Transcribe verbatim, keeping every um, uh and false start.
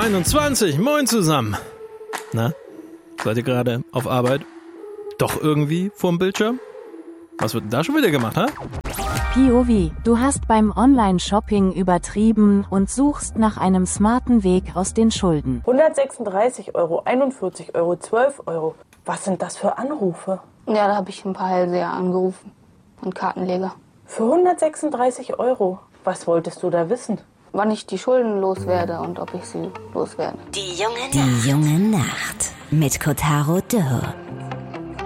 einundzwanzig. Moin zusammen. Na, seid ihr gerade auf Arbeit? Doch irgendwie vorm Bildschirm? Was wird denn da schon wieder gemacht, ha? P O V, du hast beim Online-Shopping übertrieben und suchst nach einem smarten Weg aus den Schulden. hundertsechsunddreißig Euro, einundvierzig Euro, zwölf Euro. Was sind das für Anrufe? Ja, da habe ich ein paar Hellseher angerufen und Kartenleger. Für hundertsechsunddreißig Euro? Was wolltest du da wissen? Wann ich die Schulden loswerde und ob ich sie loswerde. Die junge Nacht. Die junge Nacht mit Kotaro Dürr.